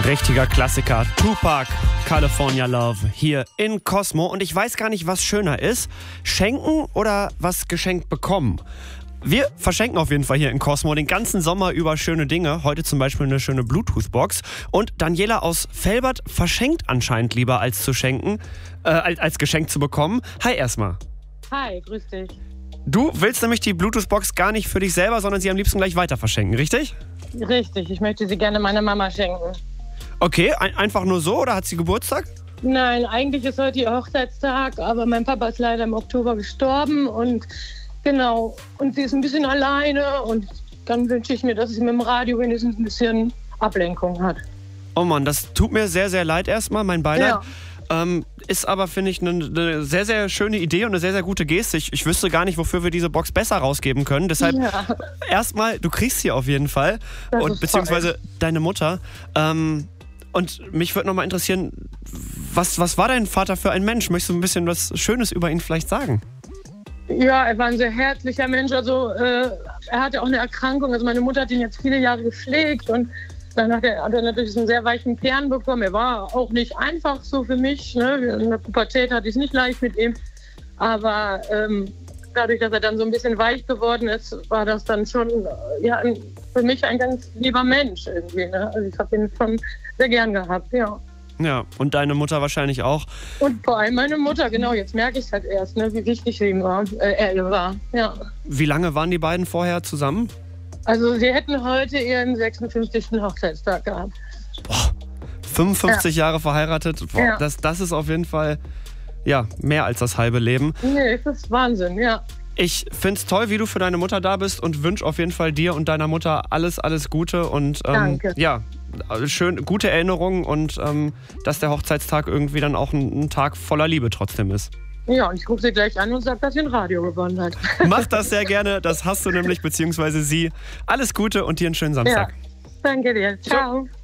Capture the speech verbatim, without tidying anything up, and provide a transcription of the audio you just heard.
Richtiger Klassiker, Tupac, California Love, hier in Cosmo. Und ich weiß gar nicht, was schöner ist, schenken oder was geschenkt bekommen. Wir verschenken auf jeden Fall hier in Cosmo den ganzen Sommer über schöne Dinge. Heute zum Beispiel eine schöne Bluetooth-Box. Und Daniela aus Velbert verschenkt anscheinend lieber als zu schenken, äh, als, als Geschenk zu bekommen. Hi erstmal. Hi, grüß dich. Du willst nämlich die Bluetooth-Box gar nicht für dich selber, sondern sie am liebsten gleich weiter verschenken, richtig? Richtig, ich möchte sie gerne meiner Mama schenken. Okay, ein, einfach nur so oder hat sie Geburtstag? Nein, eigentlich ist heute ihr Hochzeitstag, aber mein Papa ist leider im Oktober gestorben und genau, und sie ist ein bisschen alleine und dann wünsche ich mir, dass sie mit dem Radio wenigstens ein bisschen Ablenkung hat. Oh Mann, das tut mir sehr, sehr leid erstmal, mein Beileid. Ja. Ähm, ist aber, finde ich, eine ne sehr, sehr schöne Idee und eine sehr, sehr gute Geste. Ich, ich wüsste gar nicht, wofür wir diese Box besser rausgeben können. Deshalb Ja. erstmal, du kriegst sie auf jeden Fall. Das Und ist beziehungsweise toll. deine Mutter. Ähm, und mich würde nochmal interessieren, was, was war dein Vater für ein Mensch? Möchtest du ein bisschen was Schönes über ihn vielleicht sagen? Ja, er war ein sehr herzlicher Mensch. Also äh, er hatte auch eine Erkrankung. Also meine Mutter hat ihn jetzt viele Jahre gepflegt und dann hat er, hat er natürlich einen sehr weichen Kern bekommen. Er war auch nicht einfach so für mich. Ne? In der Pubertät hatte ich es nicht leicht mit ihm. Aber ähm, dadurch, dass er dann so ein bisschen weich geworden ist, war das dann schon äh, ja, ein, für mich ein ganz lieber Mensch irgendwie. Ne? Also ich habe ihn schon sehr gern gehabt, ja. Ja, und deine Mutter wahrscheinlich auch. Und vor allem meine Mutter, genau. Jetzt merke ich halt erst, ne, wie wichtig sie ihm war, äh, er ihr war. Ja. Wie lange waren die beiden vorher zusammen? Also sie hätten heute ihren sechsundfünfzigsten Hochzeitstag gehabt. fünfundfünfzig Jahre verheiratet. Boah, Ja. das, das ist auf jeden Fall ja, mehr als das halbe Leben. Nee, das ist Wahnsinn, ja. Ich finde es toll, wie du für deine Mutter da bist und wünsche auf jeden Fall dir und deiner Mutter alles, alles Gute und ähm, Danke. ja, schön, gute Erinnerungen und ähm, dass der Hochzeitstag irgendwie dann auch ein, ein Tag voller Liebe trotzdem ist. Ja, und ich rufe sie gleich an und sage, dass sie ein Radio gewonnen hat. Mach das sehr gerne, das hast du nämlich, beziehungsweise sie. Alles Gute und dir einen schönen Samstag. Ja, danke dir. Ciao. Ciao.